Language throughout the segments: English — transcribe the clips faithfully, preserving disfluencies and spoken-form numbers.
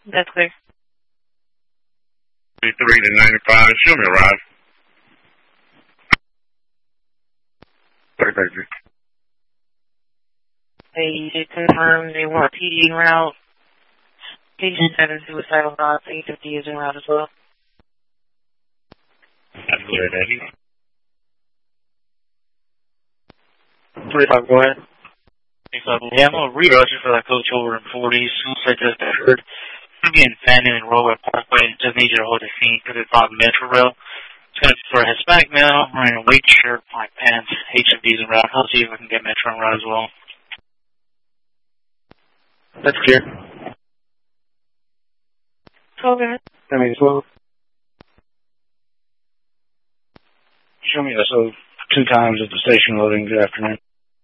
That's clear. three to ninety-five, show me a ride. thirty-five. They confirm they want P D en route. Station seven suicidal thoughts, eight fifty is en route as well. That's clear, Daddy. three five, go ahead. Yeah, I'm going to rerush it for that coach over in forty. Suicide just occurred. I'm getting Fannin and Rowan Parkway. Just need you to hold the seat because it's on Metro Rail. It's going to be for a Hispanic male. I'm wearing a white shirt, black pants, H M D's en route. I'll see if I can get Metro en route as well. That's clear. twelve, go ahead. I mean, twelve. Show me that. So two times at the station loading. Good afternoon.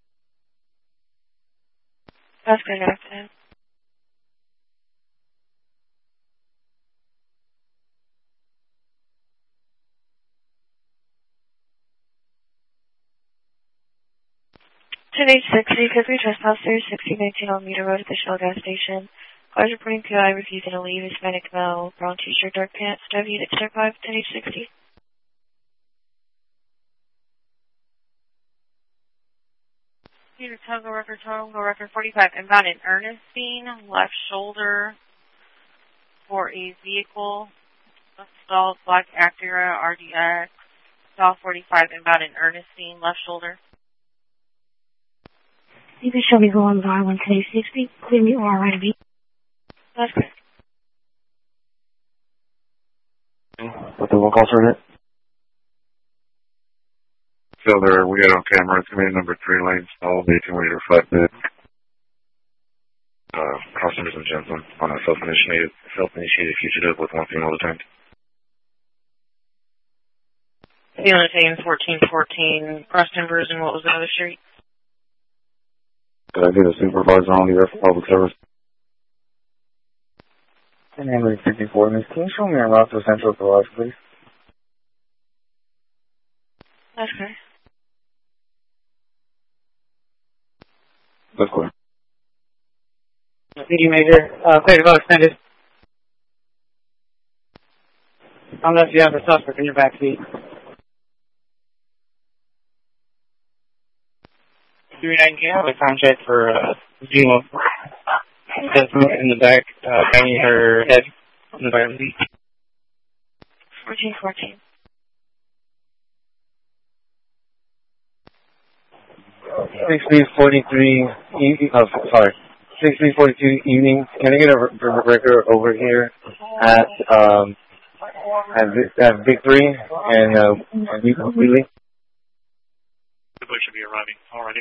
That's good, good afternoon. ten eight sixty, could we trespass through sixty nineteen on Meter Road at the Shell gas station? Cars reporting P I refusing to leave, Hispanic male, brown t-shirt, dark pants, W to Star five, ten eight sixty. Peter Tango record, Tango record forty-five, inbound in Ernestine, left shoulder for a vehicle, stalled black Acura R D X, stall forty-five, inbound in Ernestine, left shoulder. You can show me going by one ten sixty, clear me or right B. That's good. What the local alternate? So there, we got on camera, it's going to be number three lane, stalled, eighteen meter flatbed. Uh, customers and gentlemen on a self-initiated, self-initiated fugitive with one female detained. Feeling taken fourteen fourteen, cross timbers, and what was the other street? Could I get a supervisor on the air for public service? And Henry fifty-four, Miss, can you show me a route to Central Garage, please? That's clear. That's clear. P D Major, uh, clear to go extended. Unless you have a suspect in your back seat. three nine, can you have a time check for, uh, Zemo? Desmond in the back, uh, banging her head on the back of the seat. fourteen fourteen. sixty forty-three, e- oh, sorry, sixty forty-two evening. Can I get a r- record over here at, um, at, at Victory and, uh, and you completely? The boy should be arriving already.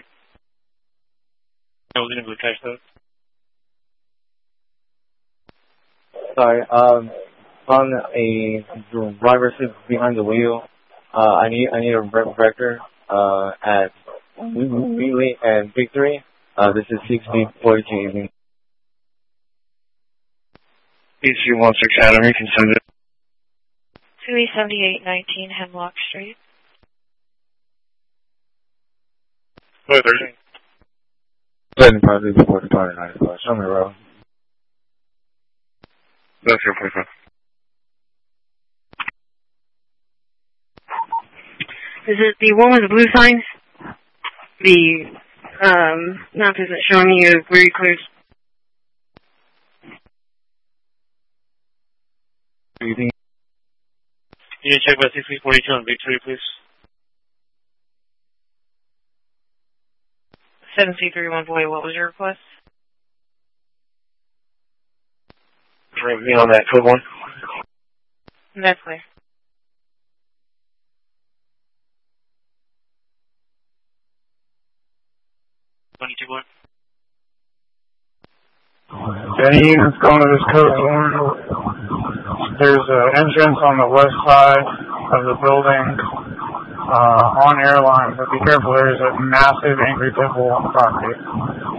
I was going to catch those. Sorry, um, on a driver seat behind the wheel, uh, I need, I need a record, uh, at Wheatley and Victory. Uh, this is sixty forty-two evening. E C one six Adam, you can send it. two E seventy-eight nineteen Hemlock Street. Oh, thirteen. seventy-five before the twenty ninety-five. Show me a route. That's your point, Is it the one with the blue signs? The, um, map isn't showing you where you cleared. Can you check by sixty forty-two on Victory, please? seven C three one boy, what was your request? Right, me on that code one. That's clear. twenty-two boy. Any units going to this code one? There's an entrance on the west side of the building uh, on airline, but be careful, there's a massive angry pit bull on the property.